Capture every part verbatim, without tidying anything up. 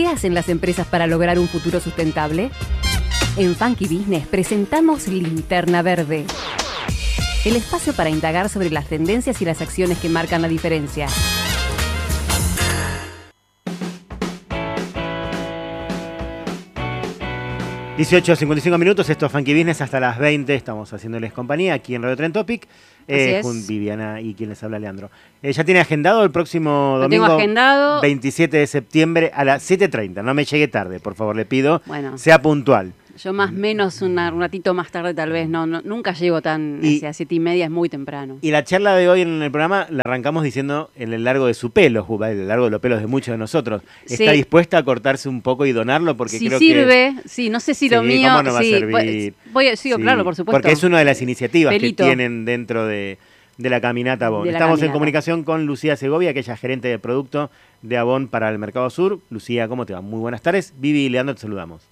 ¿Qué hacen las empresas para lograr un futuro sustentable? En Funky Business presentamos Linterna Verde, el espacio para indagar sobre las tendencias y las acciones que marcan la diferencia. dieciocho cincuenta y cinco minutos, esto es Funky Business hasta las veinte, estamos haciéndoles compañía aquí en Radio Trend Topic, eh, con Viviana y quien les habla, Leandro. Eh, ¿Ya tiene agendado el próximo Lo domingo tengo agendado. veintisiete de septiembre a las siete treinta? No me llegue tarde, por favor, le pido, bueno, sea puntual. Yo más o menos una, un ratito más tarde tal vez, no, no nunca llego tan, y, hacia siete y media, es muy temprano. Y la charla de hoy en el programa la arrancamos diciendo en el largo de su pelo, en el largo de los pelos de muchos de nosotros. ¿Está sí. dispuesta a cortarse un poco y donarlo? Porque si creo sirve, que... sí, no sé si sí, lo mío... ¿cómo no va sí, a servir? Voy, voy, sí, sí, claro, por supuesto. Porque es una de las iniciativas Pelito. que tienen dentro de, de la Caminata Avon. La Estamos caminata. en comunicación con Lucía Segovia, que ella es gerente de producto de Avon para el Mercado Sur. Lucía, ¿cómo te va? Muy buenas tardes. Vivi y Leandro, te saludamos.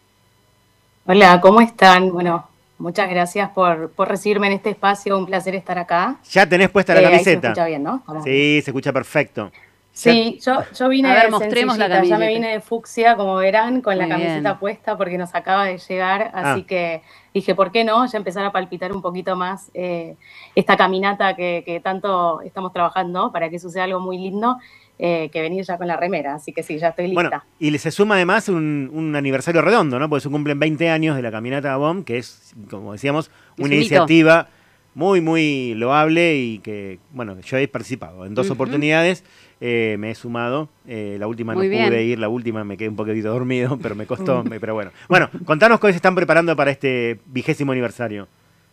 Hola, ¿cómo están? Bueno, muchas gracias por, por recibirme en este espacio, un placer estar acá. Ya tenés puesta la eh, camiseta. Ahí se escucha bien, ¿no? ¿Cómo? Sí, se escucha perfecto. Sí, yo, yo vine a ver, de mostremos la camiseta, ya me vine de fucsia, como verán, con Muy la camiseta bien. puesta porque nos acaba de llegar, así ah. que dije, ¿por qué no? Ya empezar a palpitar un poquito más eh, esta caminata que, que tanto estamos trabajando para que suceda algo muy lindo. Eh, que venir ya con la remera, así que sí, ya estoy lista. Bueno, y se suma además un, un aniversario redondo, ¿no? Porque se cumplen veinte años de la Caminata Avon, que es, como decíamos, una es iniciativa muy, muy loable y que, bueno, yo he participado en dos uh-huh. oportunidades, eh, me he sumado, eh, la última muy no bien. pude ir, la última me quedé un poquito dormido, pero me costó, me, pero bueno. Bueno, contanos cómo se están preparando para este vigésimo aniversario.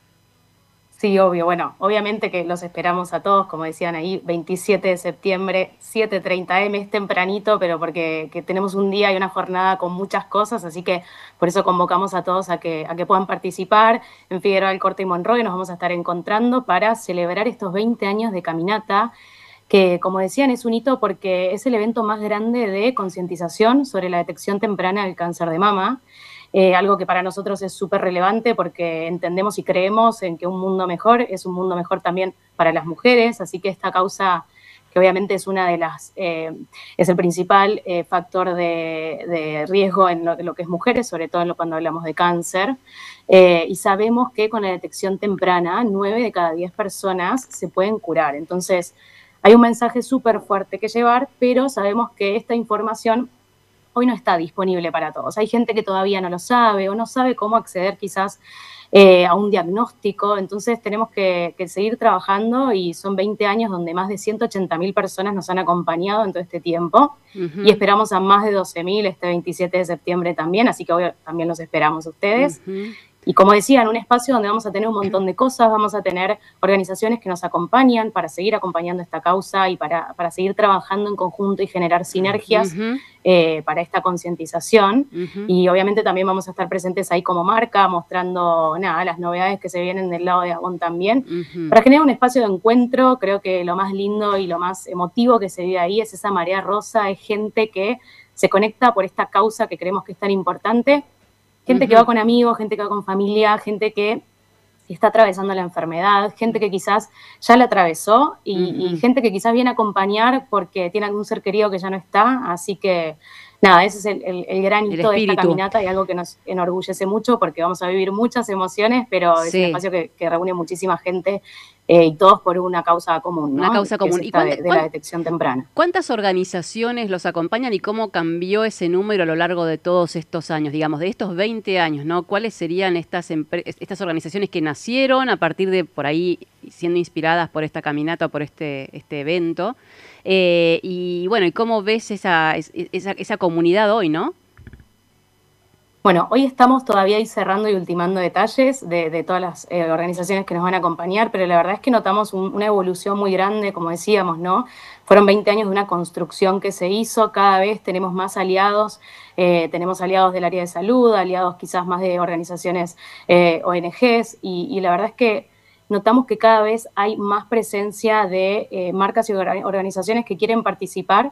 Sí, obvio. Bueno, obviamente que los esperamos a todos, como decían ahí, veintisiete de septiembre, siete treinta eme, es tempranito, pero porque que tenemos un día y una jornada con muchas cosas, así que por eso convocamos a todos a que, a que puedan participar. En Figueroa del Corte y Monroy nos vamos a estar encontrando para celebrar estos veinte años de caminata, que como decían es un hito porque es el evento más grande de concientización sobre la detección temprana del cáncer de mama. Eh, algo que para nosotros es súper relevante porque entendemos y creemos en que un mundo mejor es un mundo mejor también para las mujeres, así que esta causa, que obviamente es una de las, eh, es el principal eh, factor de, de riesgo en lo, en lo que es mujeres, sobre todo en lo, cuando hablamos de cáncer, eh, y sabemos que con la detección temprana, nueve de cada diez personas se pueden curar. Entonces, hay un mensaje súper fuerte que llevar, pero sabemos que esta información hoy no está disponible para todos. Hay gente que todavía no lo sabe o no sabe cómo acceder quizás eh, a un diagnóstico, entonces tenemos que, que seguir trabajando y son veinte años donde más de ciento ochenta mil personas nos han acompañado en todo este tiempo uh-huh. y esperamos a más de doce mil este veintisiete de septiembre también, así que hoy también los esperamos a ustedes. Uh-huh. Y como decía, en un espacio donde vamos a tener un montón de cosas, vamos a tener organizaciones que nos acompañan para seguir acompañando esta causa y para, para seguir trabajando en conjunto y generar sinergias uh-huh. eh, para esta concientización. Uh-huh. Y obviamente también vamos a estar presentes ahí como marca, mostrando nada, las novedades que se vienen del lado de Avon también. Uh-huh. Para generar un espacio de encuentro, creo que lo más lindo y lo más emotivo que se vive ahí es esa marea rosa, es gente que se conecta por esta causa que creemos que es tan importante. Gente uh-huh. que va con amigos, gente que va con familia, gente que está atravesando la enfermedad, gente que quizás ya la atravesó y, uh-huh. y gente que quizás viene a acompañar porque tiene algún ser querido que ya no está. Así que, nada, ese es el, el, el gran hito de esta caminata y algo que nos enorgullece mucho porque vamos a vivir muchas emociones, pero sí. es un espacio que, que reúne muchísima gente eh, y todos por una causa común, ¿no? Una causa común. Es ¿Y cuánta, de, de la detección temprana. ¿Cuántas organizaciones los acompañan y cómo cambió ese número a lo largo de todos estos años, digamos, de estos veinte años, ¿no? ¿Cuáles serían estas, estas organizaciones que nacieron a partir de, por ahí, siendo inspiradas por esta caminata o por este, este evento? Eh, y bueno, ¿y cómo ves esa, esa, esa comunidad hoy, no? Bueno, hoy estamos todavía ahí cerrando y ultimando detalles de, de todas las eh, organizaciones que nos van a acompañar, pero la verdad es que notamos un, una evolución muy grande, como decíamos, ¿no? Fueron veinte años de una construcción que se hizo, cada vez tenemos más aliados, eh, tenemos aliados del área de salud, aliados quizás más de organizaciones eh, O N Ges, y, y la verdad es que notamos que cada vez hay más presencia de eh, marcas y organizaciones que quieren participar.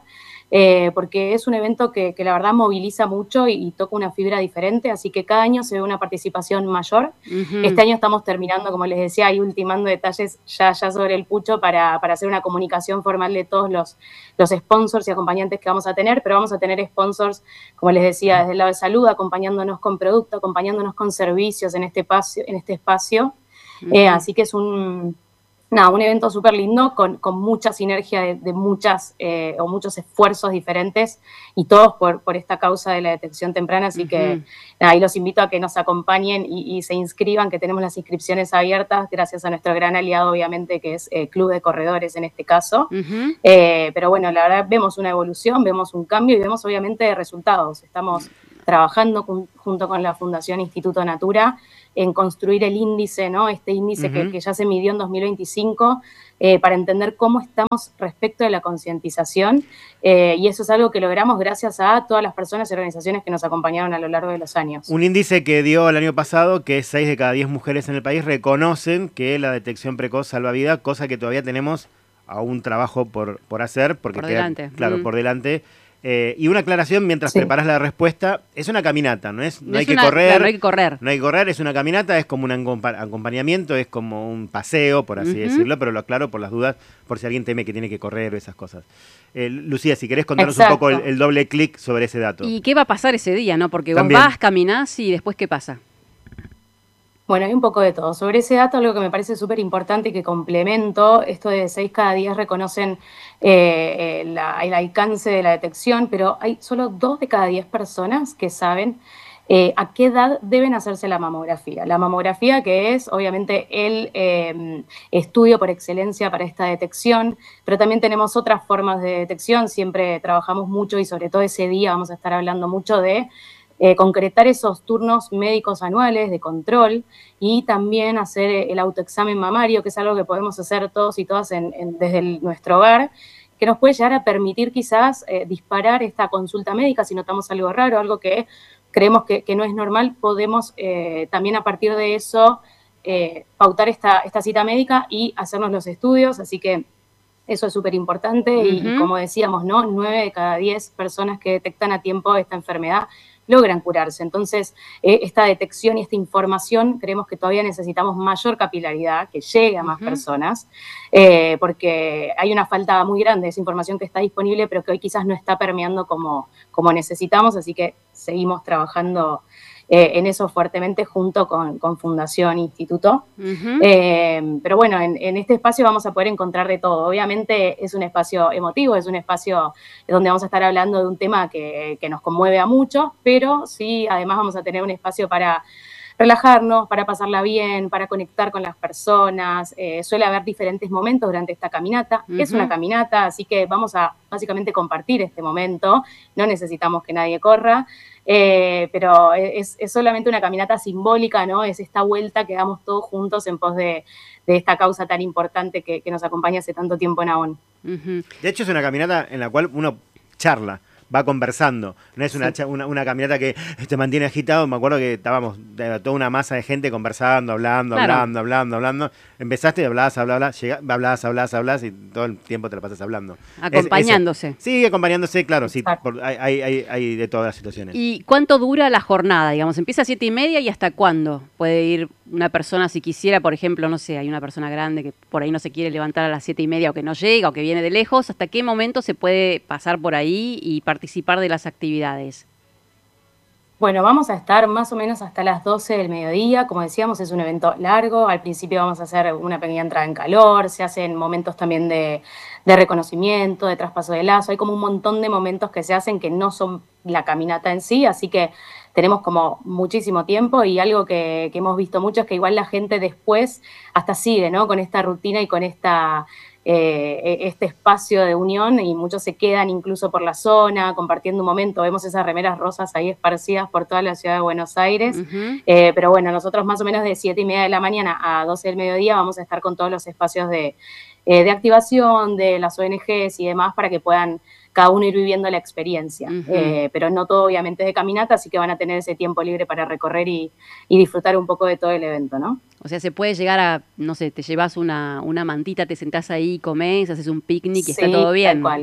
eh, porque es un evento que, que la verdad moviliza mucho y, y toca una fibra diferente, así que cada año se ve una participación mayor. Uh-huh. Este año estamos terminando, como les decía, y ultimando detalles ya, ya sobre el pucho para, para hacer una comunicación formal de todos los, los sponsors y acompañantes que vamos a tener, pero vamos a tener sponsors, como les decía, desde el lado de salud, acompañándonos con producto, acompañándonos con servicios en este espacio. En este espacio. Uh-huh. eh, así que es un... Nada, un evento súper lindo con, con mucha sinergia de, de muchas eh, o muchos esfuerzos diferentes y todos por, por esta causa de la detección temprana, así uh-huh. que nada, ahí los invito a que nos acompañen y, y se inscriban, que tenemos las inscripciones abiertas gracias a nuestro gran aliado, obviamente, que es eh, Club de Corredores en este caso. Uh-huh. eh, pero bueno, la verdad vemos una evolución, vemos un cambio y vemos obviamente resultados. Estamos trabajando con, junto con la Fundación Instituto Natura en construir el índice, ¿no? Este índice uh-huh. que, que ya se midió en dos mil veinticinco eh, para entender cómo estamos respecto de la concientización eh, y eso es algo que logramos gracias a todas las personas y organizaciones que nos acompañaron a lo largo de los años. Un índice que dio el año pasado que seis de cada diez mujeres en el país reconocen que la detección precoz salva vida, cosa que todavía tenemos aún trabajo por, por hacer, porque por queda, delante. claro, mm. por delante. Eh, y una aclaración mientras sí. preparas la respuesta, es una caminata, no es, no, no hay es que una, correr, claro, no hay que correr, no hay que correr, es una caminata, es como un acompañamiento, es como un paseo, por así uh-huh. decirlo, pero lo aclaro por las dudas, por si alguien teme que tiene que correr o esas cosas. Eh, Lucía, si querés contarnos Exacto. un poco el, el doble clic sobre ese dato. ¿Y qué va a pasar ese día, no? Porque También. vos vas, caminás y después ¿qué pasa? Bueno, hay un poco de todo. Sobre ese dato, algo que me parece súper importante y que complemento, esto de seis cada diez reconocen eh, la, el alcance de la detección, pero hay solo dos de cada diez personas que saben eh, a qué edad deben hacerse la mamografía. La mamografía que es, obviamente, el eh, estudio por excelencia para esta detección, pero también tenemos otras formas de detección. Siempre trabajamos mucho y sobre todo ese día vamos a estar hablando mucho de Eh, concretar esos turnos médicos anuales de control y también hacer el autoexamen mamario, que es algo que podemos hacer todos y todas en, en, desde el, nuestro hogar, que nos puede llegar a permitir quizás eh, disparar esta consulta médica si notamos algo raro, algo que creemos que, que no es normal, podemos eh, también a partir de eso eh, pautar esta, esta cita médica y hacernos los estudios, así que eso es súper importante uh-huh. y, y como decíamos, ¿no? nueve de cada diez personas que detectan a tiempo esta enfermedad logran curarse. Entonces, eh, esta detección y esta información, creemos que todavía necesitamos mayor capilaridad, que llegue a más uh-huh. personas, eh, porque hay una falta muy grande de esa información que está disponible, pero que hoy quizás no está permeando como, como necesitamos, así que seguimos trabajando Eh, en eso fuertemente junto con, con Fundación Instituto. Uh-huh. Eh, pero bueno, en, en este espacio vamos a poder encontrar de todo. Obviamente es un espacio emotivo, es un espacio donde vamos a estar hablando de un tema que, que nos conmueve a muchos, pero sí, además vamos a tener un espacio para relajarnos, para pasarla bien, para conectar con las personas. Eh, suele haber diferentes momentos durante esta caminata. Uh-huh. Es una caminata, así que vamos a básicamente compartir este momento. No necesitamos que nadie corra. Eh, pero es, es solamente una caminata simbólica, ¿no? Es esta vuelta que damos todos juntos en pos de, de esta causa tan importante que, que nos acompaña hace tanto tiempo en AON. Uh-huh. De hecho, es una caminata en la cual uno charla, va conversando. No es una, sí. una, una caminata que te mantiene agitado. Me acuerdo que estábamos toda una masa de gente conversando, hablando, claro. hablando, hablando, hablando. Empezaste y hablabas, hablabas, llegabas, hablabas, hablabas, hablabas y todo el tiempo te la pasas hablando. Acompañándose. Es, es, sí, acompañándose, claro, sí. Por, hay, hay, hay de todas las situaciones. ¿Y cuánto dura la jornada? Digamos, empieza a siete y media y hasta cuándo puede ir una persona si quisiera, por ejemplo, no sé, hay una persona grande que por ahí no se quiere levantar a las siete y media o que no llega o que viene de lejos. ¿Hasta qué momento se puede pasar por ahí y participar de las actividades? Bueno, vamos a estar más o menos hasta las doce del mediodía. Como decíamos, es un evento largo. Al principio vamos a hacer una pequeña entrada en calor. Se hacen momentos también de, de reconocimiento, de traspaso de lazo. Hay como un montón de momentos que se hacen que no son la caminata en sí. Así que tenemos como muchísimo tiempo y algo que, que hemos visto mucho es que igual la gente después hasta sigue, ¿no? Con esta rutina y con esta... Eh, este espacio de unión y muchos se quedan incluso por la zona compartiendo un momento. Vemos esas remeras rosas ahí esparcidas por toda la ciudad de Buenos Aires, uh-huh. eh, pero bueno, nosotros más o menos de siete y media de la mañana a doce del mediodía vamos a estar con todos los espacios de, eh, de activación de las O N Ges y demás para que puedan cada uno ir viviendo la experiencia, uh-huh. eh, pero no todo obviamente es de caminata, así que van a tener ese tiempo libre para recorrer y, y disfrutar un poco de todo el evento, ¿no? O sea, se puede llegar a, no sé, te llevas una, una mantita, te sentás ahí, comés, haces un picnic y sí, está todo bien. Tal cual.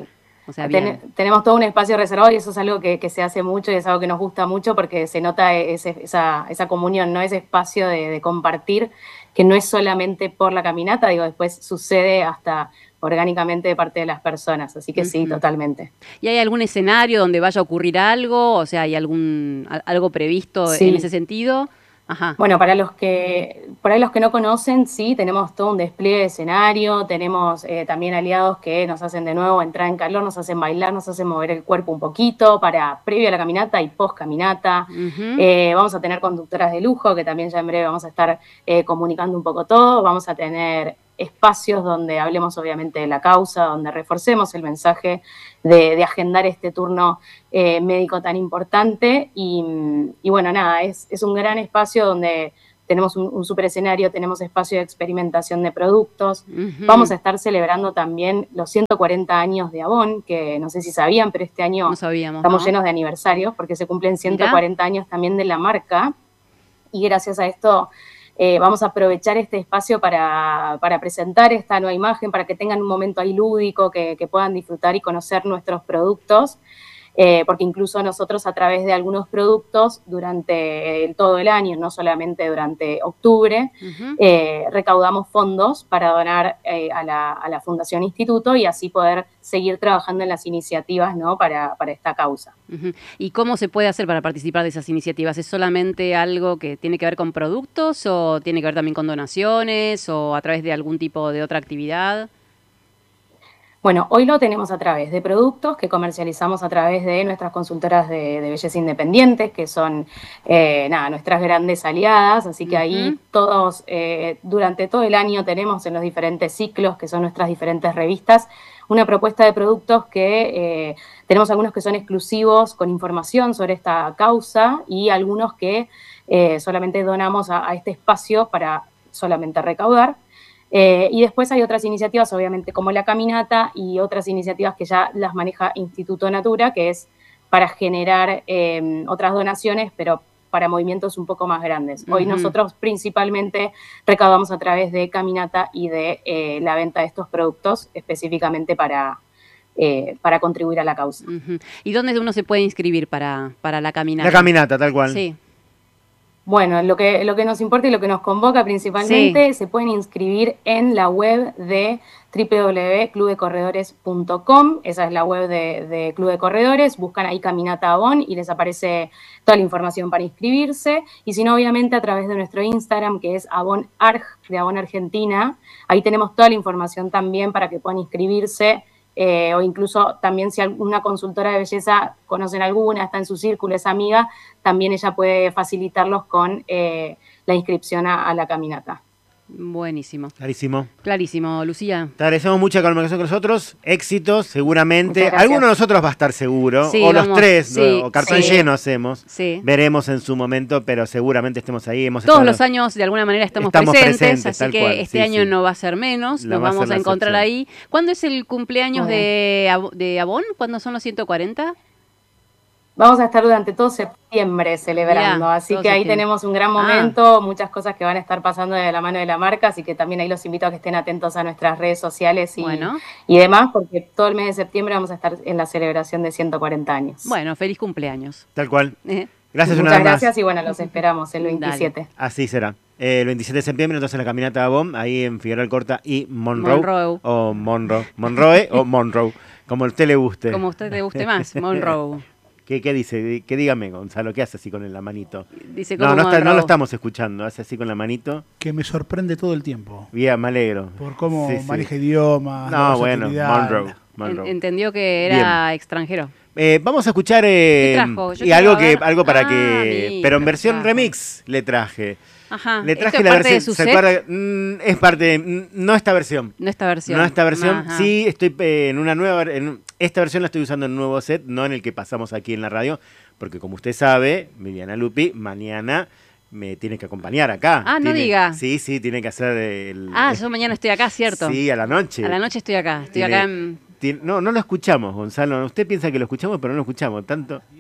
O sea, Ten, bien. tenemos todo un espacio reservado y eso es algo que, que se hace mucho y es algo que nos gusta mucho porque se nota ese, esa, esa comunión, ¿no? Ese espacio de, de compartir, que no es solamente por la caminata, digo, después sucede hasta orgánicamente de parte de las personas, así que uh-huh. sí, totalmente. ¿Y hay algún escenario donde vaya a ocurrir algo? O sea, ¿hay algún algo previsto sí. en ese sentido? Ajá. Bueno, para los que por ahí los que no conocen, sí, tenemos todo un despliegue de escenario, tenemos eh, también aliados que nos hacen de nuevo entrar en calor, nos hacen bailar, nos hacen mover el cuerpo un poquito para previo a la caminata y post caminata. Uh-huh. eh, vamos a tener conductoras de lujo, que también ya en breve vamos a estar eh, comunicando un poco todo. Vamos a tener espacios donde hablemos obviamente de la causa, donde reforcemos el mensaje de, de agendar este turno eh, médico tan importante y, y bueno, nada, es, es un gran espacio donde tenemos un, un super escenario, tenemos espacio de experimentación de productos, uh-huh. Vamos a estar celebrando también los ciento cuarenta años de Avon, que no sé si sabían, pero este año no sabíamos, estamos ¿no? llenos de aniversarios porque se cumplen ciento cuarenta Mirá. Años también de la marca y gracias a esto Eh, vamos a aprovechar este espacio para, para presentar esta nueva imagen, para que tengan un momento ahí lúdico, que, que puedan disfrutar y conocer nuestros productos, eh, porque incluso nosotros a través de algunos productos durante el, todo el año, no solamente durante octubre, uh-huh. eh, recaudamos fondos para donar eh, a, la, a la Fundación Instituto y así poder seguir trabajando en las iniciativas, ¿no? para, para esta causa. Uh-huh. ¿Y cómo se puede hacer para participar de esas iniciativas? ¿Es solamente algo que tiene que ver con productos o tiene que ver también con donaciones o a través de algún tipo de otra actividad? Bueno, hoy lo tenemos a través de productos que comercializamos a través de nuestras consultoras de, de belleza independientes, que son eh, nada, nuestras grandes aliadas, así que uh-huh. ahí todos, eh, durante todo el año tenemos en los diferentes ciclos, que son nuestras diferentes revistas, una propuesta de productos que eh, tenemos algunos que son exclusivos con información sobre esta causa y algunos que eh, solamente donamos a, a este espacio para solamente recaudar. Eh, y después hay otras iniciativas, obviamente, como la caminata y otras iniciativas que ya las maneja Instituto Natura, que es para generar eh, otras donaciones, pero para movimientos un poco más grandes. Hoy uh-huh. nosotros principalmente recaudamos a través de caminata y de eh, la venta de estos productos específicamente para, eh, para contribuir a la causa. Uh-huh. ¿Y dónde uno se puede inscribir para, para la caminata? La caminata, tal cual. Sí. Bueno, lo que, lo que nos importa y lo que nos convoca principalmente, sí. se pueden inscribir en la web de doble u doble u doble u punto club de corredores punto com, esa es la web de, de Club de Corredores, buscan ahí Caminata Avon y les aparece toda la información para inscribirse, y si no, obviamente a través de nuestro Instagram, que es Avon Arg, de Avon Argentina, ahí tenemos toda la información también para que puedan inscribirse. Eh, o incluso también si alguna consultora de belleza conocen alguna, está en su círculo, es amiga, también ella puede facilitarlos con eh, la inscripción a, a la caminata. Buenísimo. Clarísimo. Clarísimo, Lucía. Te agradecemos mucha comunicación con nosotros, éxitos seguramente. Alguno de nosotros va a estar seguro, sí, o vamos, los tres, sí, o cartón sí. lleno hacemos. Sí. Veremos en su momento, pero seguramente estemos ahí. Hemos Todos estado... los años de alguna manera estamos, estamos presentes, presentes, así que cual. este sí, año sí. no va a ser menos, la nos vamos a, a encontrar excepción. Ahí. ¿Cuándo es el cumpleaños de, de Avon? ¿Cuándo son los ciento cuarenta? Vamos a estar durante todo septiembre celebrando, Mirá, así que septiembre. Ahí tenemos un gran momento, ah. muchas cosas que van a estar pasando de la mano de la marca, así que también ahí los invito a que estén atentos a nuestras redes sociales y, bueno. y demás, porque todo el mes de septiembre vamos a estar en la celebración de ciento cuarenta años. Bueno, feliz cumpleaños. Tal cual. Eh. Gracias Muchas una vez gracias más. Y bueno, los esperamos el veintisiete. Dale. Así será. Eh, el veintisiete de septiembre, entonces en la caminata de Avon, ahí en Figueroa Alcorta y Monroe. Monroe. O Monroe. Monroe o Monroe, como a usted le guste. Como a usted le guste más, Monroe. ¿Qué, ¿Qué dice? ¿Qué dígame, Gonzalo? ¿Qué hace así con la manito? Dice no, no, está, no lo estamos escuchando. Hace así con la manito. Que me sorprende todo el tiempo. Bien, me alegro. Por cómo sí, maneja sí. idiomas. No, bueno, Monroe. Monroe. Entendió que era Bien. extranjero. Eh, vamos a escuchar eh, y algo que algo para ah, que, mira, pero en versión trajo. remix le traje. Ajá. Le traje ¿Esto la es parte versión. de su ¿Se acuerda? Mm, es parte, de, mm, no esta versión. No esta versión. No esta versión. Ajá. Sí, estoy eh, en una nueva. En, esta versión la estoy usando en un nuevo set, no en el que pasamos aquí en la radio, porque como usted sabe, Viviana Lupi, mañana me tiene que acompañar acá. Ah, tiene, no diga. Sí, sí, tiene que hacer el. Ah, yo mañana estoy acá, ¿cierto? Sí, a la noche. A la noche estoy acá. Estoy tiene, acá en. Tiene, no, no lo escuchamos, Gonzalo. Usted piensa que lo escuchamos, pero no lo escuchamos tanto.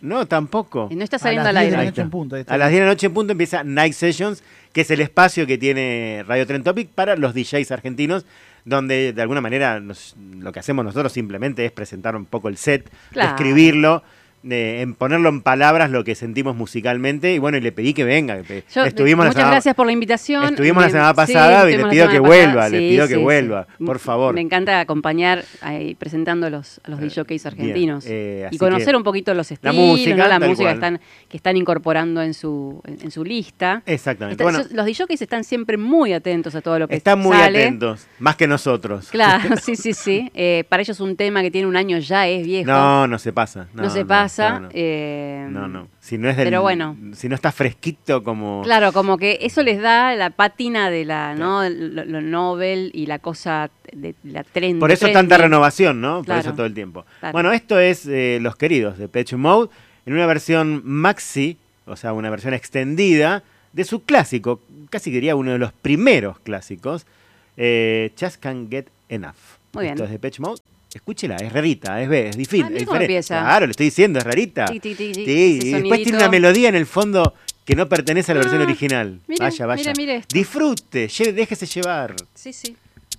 No, tampoco. No está saliendo a al las diez aire. de la noche en punto. A las diez de la noche en punto empieza Night Sessions, que es el espacio que tiene Radio Trend Topic para los D Js argentinos, donde de alguna manera nos, lo que hacemos nosotros simplemente es presentar un poco el set, Claro. escribirlo, eh, en ponerlo en palabras lo que sentimos musicalmente, y bueno, y le pedí que venga. que Yo, estuvimos la muchas semana- gracias por la invitación. Estuvimos la Me- semana sí, pasada y le estuvimos la pido que semana vuelva, pasada. le Sí, pido que sí, sí. vuelva, por favor. Me encanta acompañar ahí, presentando a los, a los D Js argentinos. Bien, eh, así y conocer que un poquito los estilos, música, ¿no? la tal música que cual. están, que están incorporando en su, en, en su lista. Exactamente. Está- Bueno, yo- los D Js están siempre muy atentos a todo lo que están muy sale. atentos, más que nosotros. Claro, sí, sí, sí. Eh, para ellos un tema que tiene un año ya es viejo. No, no se pasa. No, se pasa. No, no. eh, No, no. Si no es del, pero bueno. si no está fresquito como... Claro, como que eso les da la pátina de la, ¿no? Lo, lo novel y la cosa de la trend. Por eso trendy. tanta renovación, ¿no? Claro. Por eso todo el tiempo. Claro. Bueno, esto es eh, Los Queridos de Depeche Mode en una versión maxi, o sea, una versión extendida de su clásico, casi diría uno de los primeros clásicos, eh, Just Can't Get Enough. Muy bien. Esto es Depeche Mode. Escúchela, es rarita, es, es difícil. Ah, mira es cómo diferente. empieza. Claro, le estoy diciendo, es rarita. Tic, tic, tic, tic, Sí, ese y después sonidito. tiene una melodía en el fondo que no pertenece a la versión Ah, original. mire, vaya, vaya. mire, mire esto. Disfrute, lle- déjese llevar. Sí, sí.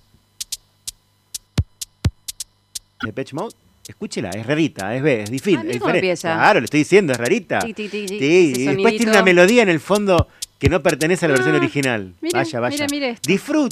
Depeche Mode, escúchela, es rarita, es, es difícil. Ah, es mira cómo diferente. empieza. Claro, le estoy diciendo, es rarita. Tic, tic, tic, tic, Sí, ese y después sonidito. tiene una melodía en el fondo que no pertenece a la versión Ah, original. mire, vaya, vaya. mire, mire esto. Disfrute.